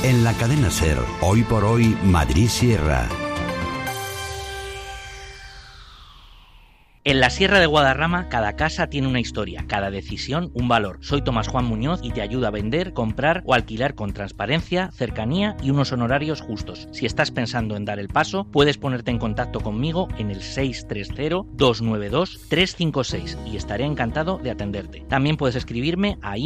En la cadena SER, hoy por hoy, Madrid Sierra. En la Sierra de Guadarrama, cada casa tiene una historia, cada decisión un valor. Soy Tomás Juan Muñoz y te ayudo a vender, comprar o alquilar con transparencia, cercanía y unos honorarios justos. Si estás pensando en dar el paso, puedes ponerte en contacto conmigo en el 630-292-356 y estaré encantado de atenderte. También puedes escribirme a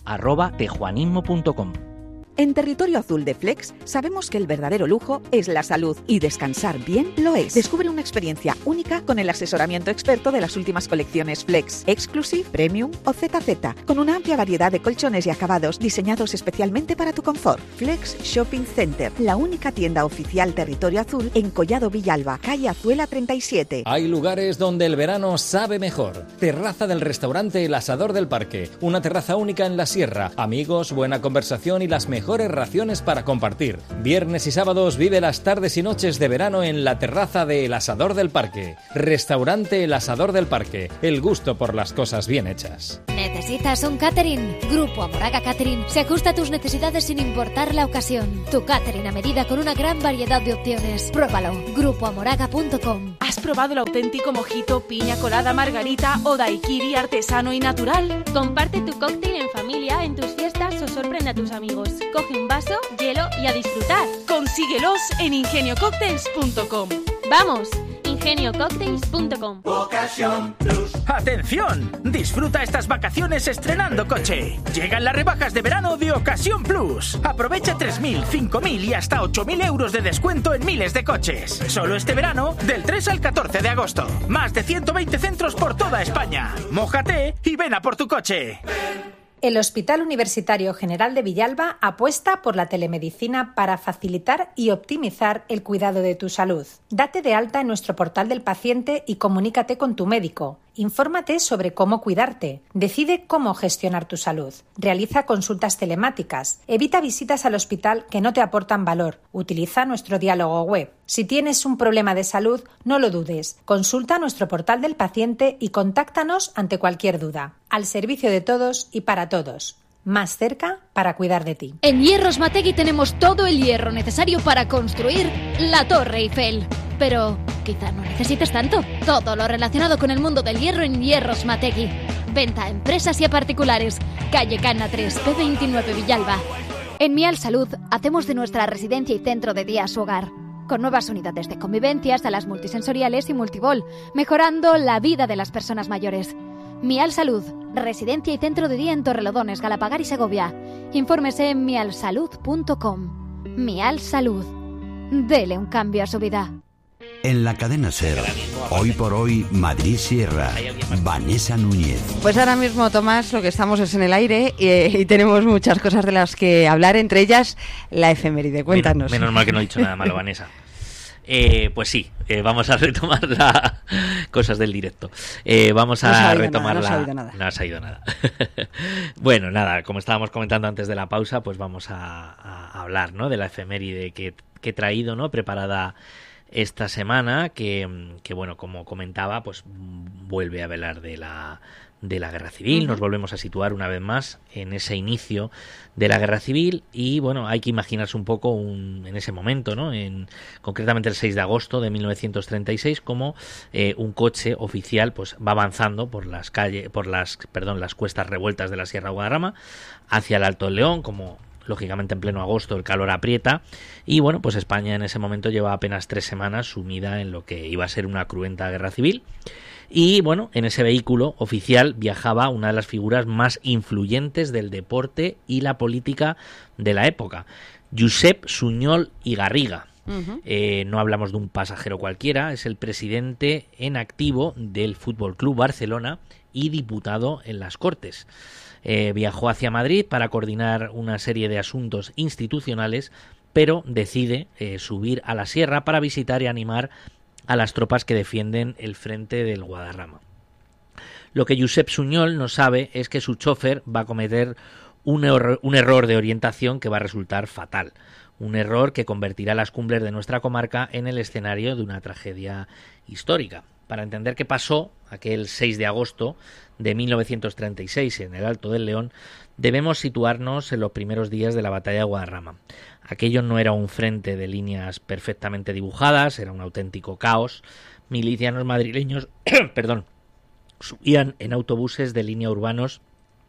info@tejuanismo.com. En Territorio Azul de Flex sabemos que el verdadero lujo es la salud y descansar bien lo es. Descubre una experiencia única con el asesoramiento experto de las últimas colecciones Flex, Exclusive, Premium o ZZ, con una amplia variedad de colchones y acabados diseñados especialmente para tu confort. Flex Shopping Center, la única tienda oficial Territorio Azul en Collado Villalba, calle Azuela 37. Hay lugares donde el verano sabe mejor. Terraza del restaurante El Asador del Parque, una terraza única en la sierra, amigos, buena conversación y las mejores raciones para compartir. Viernes y sábados vive las tardes y noches de verano en la terraza de El Asador del Parque. Restaurante El Asador del Parque, el gusto por las cosas bien hechas. ¿Necesitas un catering? Grupo Amoraga Catering se ajusta a tus necesidades sin importar la ocasión. Tu catering a medida con una gran variedad de opciones. Pruébalo. grupoamoraga.com. ¿Has probado el auténtico mojito, piña colada, margarita o daiquiri artesano y natural? Comparte tu cóctel en familia, en tus fiestas o sorprende a tus amigos. Coge un vaso, hielo y a disfrutar. Consíguelos en ingeniococktails.com. ¡Vamos! ingeniococktails.com. Ocasión Plus. ¡Atención! Disfruta estas vacaciones estrenando coche. Llegan las rebajas de verano de Ocasión Plus. Aprovecha 3.000, 5.000 y hasta 8.000 euros de descuento en miles de coches. Solo este verano, del 3 al 14 de agosto. Más de 120 centros por toda España. Mójate y ven a por tu coche. El Hospital Universitario General de Villalba apuesta por la telemedicina para facilitar y optimizar el cuidado de tu salud. Date de alta en nuestro portal del paciente y comunícate con tu médico. Infórmate sobre cómo cuidarte. Decide cómo gestionar tu salud. Realiza consultas telemáticas. Evita visitas al hospital que no te aportan valor. Utiliza nuestro diálogo web. Si tienes un problema de salud, no lo dudes. Consulta nuestro portal del paciente y contáctanos ante cualquier duda. Al servicio de todos y para todos. Más cerca para cuidar de ti. En Hierros Mategui tenemos todo el hierro necesario para construir la Torre Eiffel. Pero quizá no necesites tanto. Todo lo relacionado con el mundo del hierro en Hierros Mategui. Venta a empresas y a particulares. Calle Cana 3, P29 Villalba. En Mial Salud hacemos de nuestra residencia y centro de día su hogar. Con nuevas unidades de convivencia, salas multisensoriales y multibol, mejorando la vida de las personas mayores. Mial Salud, residencia y centro de día en Torrelodones, Galapagar y Segovia. Infórmese en mialsalud.com. Mial Salud. Dele un cambio a su vida. En la cadena SER, hoy por hoy, Madrid Sierra, Vanessa Núñez. Pues ahora mismo, Tomás, lo que estamos es en el aire y tenemos muchas cosas de las que hablar, entre ellas la efeméride. Cuéntanos. Menos mal que no he dicho nada malo, Vanessa. Pues sí, vamos a retomar las cosas del directo. Vamos a retomar No ha sabido nada. Bueno, nada, como estábamos comentando antes de la pausa, pues vamos a hablar, ¿no?, de la efeméride que he traído, ¿no?, preparada esta semana, que bueno, como comentaba, pues vuelve a hablar de la Guerra Civil. Nos volvemos a situar una vez más en ese inicio de la Guerra Civil y bueno, hay que imaginarse un poco en ese momento, ¿no?, concretamente el 6 de agosto de 1936, como un coche oficial pues va avanzando por las cuestas revueltas de la Sierra de Guadarrama hacia el Alto del León, como lógicamente en pleno agosto el calor aprieta y bueno, pues España en ese momento lleva apenas 3 semanas sumida en lo que iba a ser una cruenta guerra civil. Y bueno, en ese vehículo oficial viajaba una de las figuras más influyentes del deporte y la política de la época, Josep Suñol y Garriga. No hablamos de un pasajero cualquiera, es el presidente en activo del Fútbol Club Barcelona y diputado en las Cortes. Viajó hacia Madrid para coordinar una serie de asuntos institucionales, pero decide subir a la sierra para visitar y animar a las tropas que defienden el frente del Guadarrama. Lo que Josep Suñol no sabe es que su chofer va a cometer un error de orientación que va a resultar fatal. Un error que convertirá las cumbres de nuestra comarca en el escenario de una tragedia histórica. Para entender qué pasó aquel 6 de agosto de 1936 en el Alto del León, Debemos situarnos en los primeros días de la batalla de Guadarrama. Aquello no era un frente de líneas perfectamente dibujadas, era un auténtico caos. Milicianos madrileños subían en autobuses de línea urbanos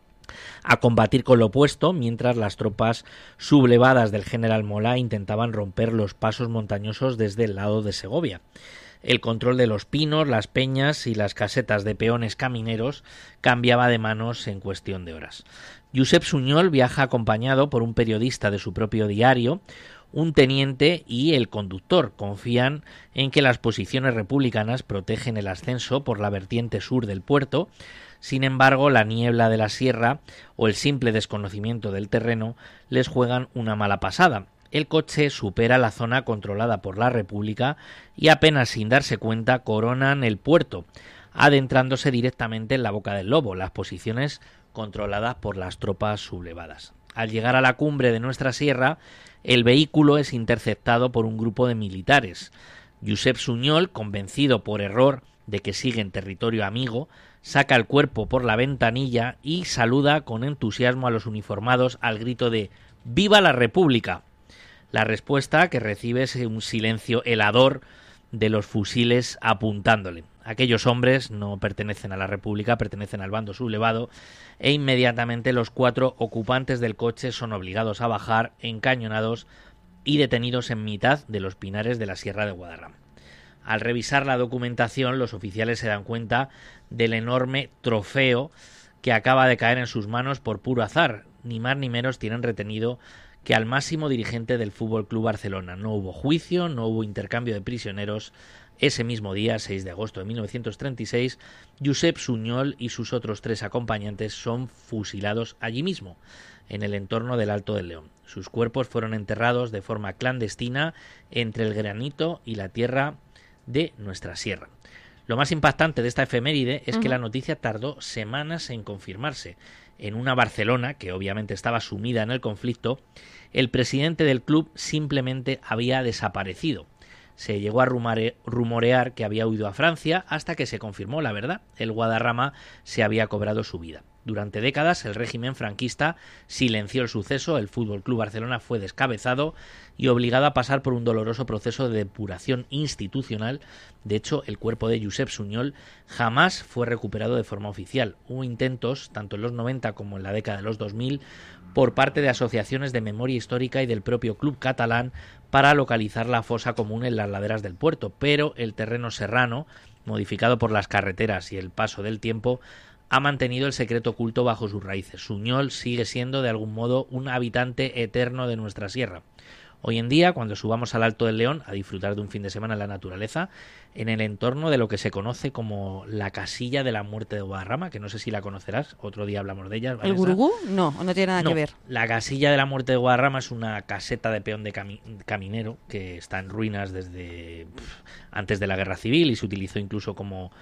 a combatir con lo opuesto, mientras las tropas sublevadas del general Mola intentaban romper los pasos montañosos desde el lado de Segovia. El control de los pinos, las peñas y las casetas de peones camineros cambiaba de manos en cuestión de horas. Josep Suñol viaja acompañado por un periodista de su propio diario. Un teniente y el conductor confían en que las posiciones republicanas protegen el ascenso por la vertiente sur del puerto. Sin embargo, la niebla de la sierra o el simple desconocimiento del terreno les juegan una mala pasada. El coche supera la zona controlada por la República y apenas sin darse cuenta coronan el puerto, adentrándose directamente en la Boca del Lobo, las posiciones controladas por las tropas sublevadas. Al llegar a la cumbre de nuestra sierra, el vehículo es interceptado por un grupo de militares. Josep Suñol, convencido por error de que sigue en territorio amigo, saca el cuerpo por la ventanilla y saluda con entusiasmo a los uniformados al grito de ¡Viva la República! La respuesta que recibe es un silencio helador de los fusiles apuntándole. Aquellos hombres no pertenecen a la República, pertenecen al bando sublevado, e inmediatamente los 4 ocupantes del coche son obligados a bajar, encañonados y detenidos en mitad de los pinares de la Sierra de Guadarrama. Al revisar la documentación, los oficiales se dan cuenta del enorme trofeo que acaba de caer en sus manos por puro azar. Ni más ni menos tienen retenido que al máximo dirigente del Fútbol Club Barcelona. No hubo juicio, no hubo intercambio de prisioneros. Ese mismo día, 6 de agosto de 1936, Josep Suñol y sus otros 3 acompañantes son fusilados allí mismo, en el entorno del Alto del León. Sus cuerpos fueron enterrados de forma clandestina entre el granito y la tierra de nuestra sierra. Lo más impactante de esta efeméride es que la noticia tardó semanas en confirmarse. En una Barcelona, que obviamente estaba sumida en el conflicto, el presidente del club simplemente había desaparecido. Se llegó a rumorear que había huido a Francia hasta que se confirmó la verdad. El Guadarrama se había cobrado su vida. Durante décadas el régimen franquista silenció el suceso, el Fútbol Club Barcelona fue descabezado y obligado a pasar por un doloroso proceso de depuración institucional. De hecho, el cuerpo de Josep Suñol jamás fue recuperado de forma oficial. Hubo intentos, tanto en los 90 como en la década de los 2000, por parte de asociaciones de memoria histórica y del propio club catalán para localizar la fosa común en las laderas del puerto, pero el terreno serrano, modificado por las carreteras y el paso del tiempo, ha mantenido el secreto oculto bajo sus raíces. Suñol sigue siendo de algún modo un habitante eterno de nuestra sierra. Hoy en día, cuando subamos al Alto del León a disfrutar de un fin de semana en la naturaleza, en el entorno de lo que se conoce como la Casilla de la Muerte de Guadarrama, que no sé si la conocerás, otro día hablamos de ella. ¿El Gurugú? No tiene nada que ver. La Casilla de la Muerte de Guadarrama es una caseta de peón de caminero que está en ruinas desde antes de la Guerra Civil y se utilizó incluso como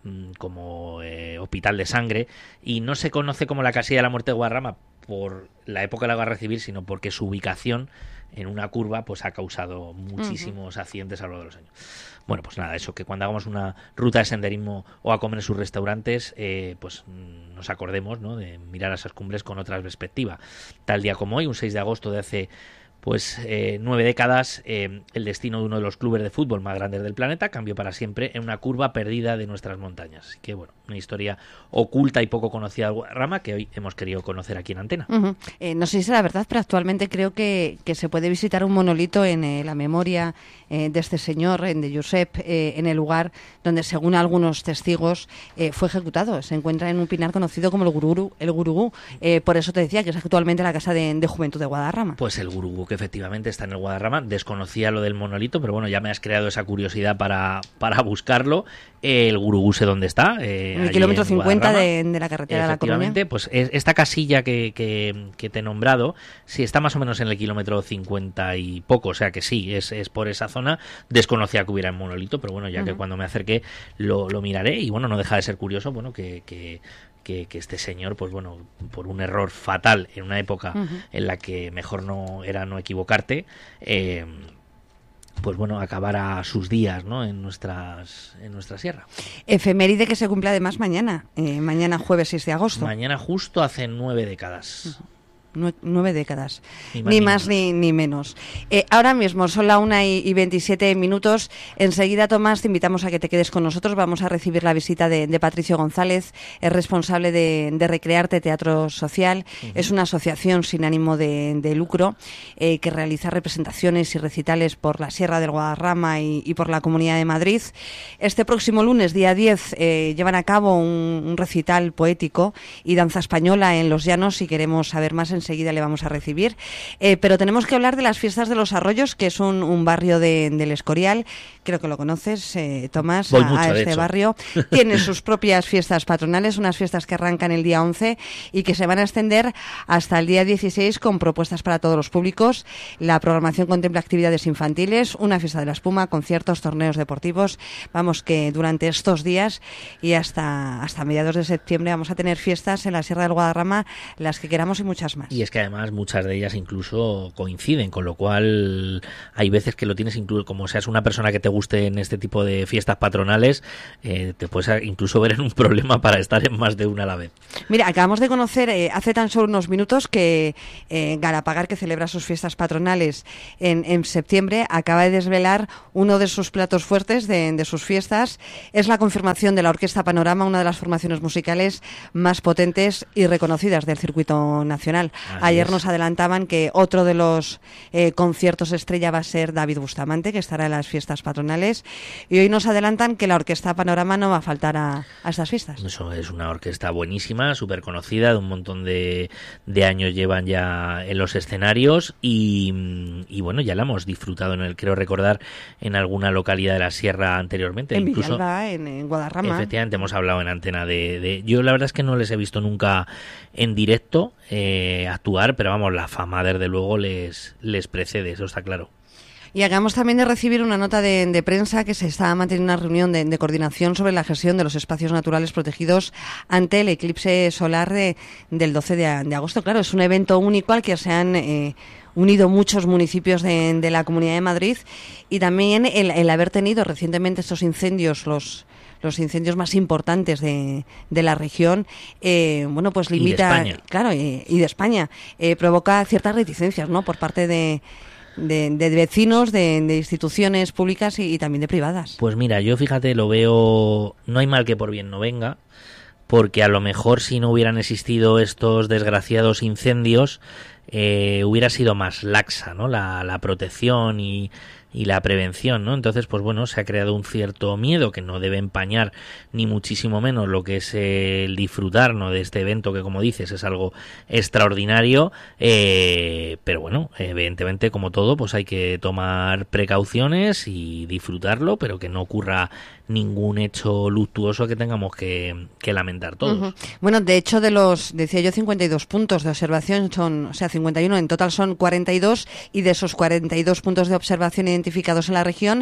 hospital de sangre, y no se conoce como la Casilla de la Muerte de Guadarrama por la época de la Guerra Civil, sino porque su ubicación en una curva pues ha causado muchísimos accidentes a lo largo de los años. Bueno, pues nada, eso, que cuando hagamos una ruta de senderismo o a comer en sus restaurantes, pues nos acordemos, ¿no?, de mirar a esas cumbres con otra perspectiva. Tal día como hoy, un 6 de agosto de hace 9 décadas, el destino de uno de los clubes de fútbol más grandes del planeta cambió para siempre en una curva perdida de nuestras montañas. Así que, bueno, una historia oculta y poco conocida de Guadarrama que hoy hemos querido conocer aquí en Antena. No sé si es la verdad, pero actualmente creo que se puede visitar un monolito en la memoria de este señor, de Josep, en el lugar donde, según algunos testigos, fue ejecutado. Se encuentra en un pinar conocido como el Gurugú. Por eso te decía que es actualmente la Casa de Juventud de Guadarrama. Pues el Gurugú, que efectivamente está en el Guadarrama. Desconocía lo del monolito, pero bueno, ya me has creado esa curiosidad para buscarlo. El Gurugú sé dónde está. En el kilómetro 50 de la carretera de La Coruña. Pues esta casilla que te he nombrado, sí, está más o menos en el kilómetro 50 y poco, o sea que sí, es por esa zona. Desconocía que hubiera un monolito, pero bueno, ya que cuando me acerqué lo miraré, y bueno, no deja de ser curioso, bueno, que este señor, pues bueno, por un error fatal en una época en la que mejor no equivocarte, pues bueno, acabara sus días, ¿no? en nuestra sierra. Efeméride que se cumple además mañana, mañana jueves 6 de agosto. Mañana justo hace 9 décadas. 9 décadas, ni más ni menos. Ahora mismo son la 1:27. Enseguida, Tomás, te invitamos a que te quedes con nosotros. Vamos a recibir la visita de Patricio González, es responsable de Recrearte Teatro Social. Es una asociación sin ánimo de lucro que realiza representaciones y recitales por la Sierra del Guadarrama y por la Comunidad de Madrid. Este próximo lunes, día 10, llevan a cabo un recital poético y danza española en Los Llanos. Si queremos saber más, enseguida le vamos a recibir. Pero tenemos que hablar de las Fiestas de los Arroyos, que es un barrio del Escorial. Creo que lo conoces, Tomás, a este barrio. Tiene sus propias fiestas patronales, unas fiestas que arrancan el día 11 y que se van a extender hasta el día 16 con propuestas para todos los públicos. La programación contempla actividades infantiles, una fiesta de la espuma, conciertos, torneos deportivos. Vamos, que durante estos días y hasta mediados de septiembre vamos a tener fiestas en la Sierra del Guadarrama, las que queramos y muchas más. Y es que además muchas de ellas incluso coinciden, con lo cual hay veces que lo tienes incluso, como seas una persona que te guste en este tipo de fiestas patronales, te puedes incluso ver en un problema para estar en más de una a la vez. Mira, acabamos de conocer hace tan solo unos minutos que Galapagar, que celebra sus fiestas patronales en septiembre, acaba de desvelar uno de sus platos fuertes de sus fiestas. Es la confirmación de la Orquesta Panorama, una de las formaciones musicales más potentes y reconocidas del circuito nacional. Ayer nos adelantaban que otro de los conciertos estrella va a ser David Bustamante, que estará en las fiestas patronales, y hoy nos adelantan que la Orquesta Panorama no va a faltar a estas fiestas. Eso es una orquesta buenísima, súper conocida, de un montón de años llevan ya en los escenarios y bueno, ya la hemos disfrutado, creo recordar, en alguna localidad de la sierra anteriormente. En Villalba, en Guadarrama. Efectivamente, hemos hablado en antena de... Yo la verdad es que no les he visto nunca en directo actuar, pero vamos, la fama desde luego les precede, eso está claro. Y acabamos también de recibir una nota de prensa que se está manteniendo una reunión de coordinación sobre la gestión de los espacios naturales protegidos ante el eclipse solar del 12 de agosto. Claro, es un evento único al que se han unido muchos municipios de la Comunidad de Madrid, y también el haber tenido recientemente estos incendios, los incendios más importantes de la región, bueno, pues limita, y de España. Claro, y de España, provoca ciertas reticencias, ¿no?, por parte de vecinos, de instituciones públicas y también de privadas. Pues mira, yo fíjate, lo veo, no hay mal que por bien no venga, porque a lo mejor si no hubieran existido estos desgraciados incendios, hubiera sido más laxa, ¿no?, la protección y la prevención, ¿no? Entonces, pues bueno, se ha creado un cierto miedo que no debe empañar ni muchísimo menos lo que es el disfrutar, ¿no?, de este evento, que como dices es algo extraordinario, pero bueno, evidentemente como todo, pues hay que tomar precauciones y disfrutarlo, pero que no ocurra ningún hecho luctuoso que tengamos que lamentar todos. Uh-huh. Bueno, de hecho, de los, decía yo, 52 puntos de observación son, o sea, 51, en total son 42, y de esos 42 puntos de observación identificados en la región,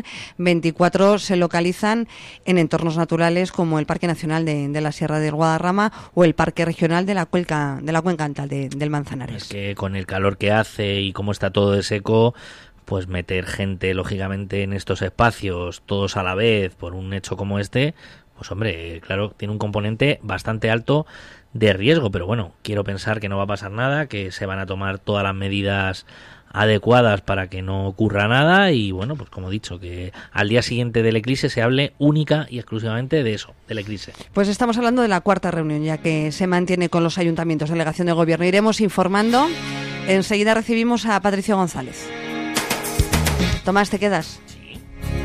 24 se localizan en entornos naturales como el Parque Nacional de la Sierra del Guadarrama o el Parque Regional de la Cuenca Alta del Manzanares. Es que con el calor que hace y cómo está todo de seco, pues meter gente, lógicamente, en estos espacios, todos a la vez, por un hecho como este, pues hombre, claro, tiene un componente bastante alto de riesgo, pero bueno, quiero pensar que no va a pasar nada, que se van a tomar todas las medidas adecuadas para que no ocurra nada, y bueno, pues como he dicho, que al día siguiente del eclipse se hable única y exclusivamente de eso, del eclipse. Pues estamos hablando de la cuarta reunión ya que se mantiene con los ayuntamientos, delegación de gobierno. Iremos informando. Enseguida recibimos a Patricio González. Tomás, ¿te quedas?